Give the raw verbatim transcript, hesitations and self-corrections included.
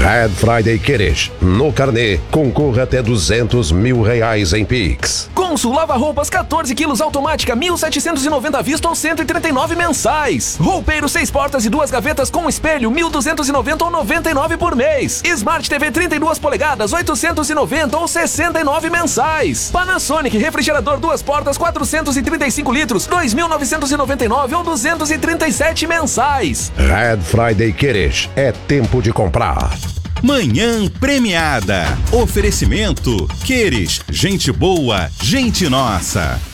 Red Friday Queres. No carnê, concorra até duzentos mil reais em Pix. Consul lava-roupas quatorze quilos automática, mil setecentos e noventa à vista ou cento e trinta e nove mensais. Roupeiro seis portas e duas gavetas com espelho, mil duzentos e noventa ou noventa e nove por mês. Smart T V trinta e duas polegadas, oitocentos e noventa ou sessenta e nove mensais. Panasonic refrigerador duas portas, quatrocentos e trinta e cinco litros, dois mil novecentos e noventa e nove ou duzentos e trinta e sete mensais. Red Friday Queres. É tempo de comprar. Manhã Premiada. Oferecimento Queres. Gente boa, gente nossa.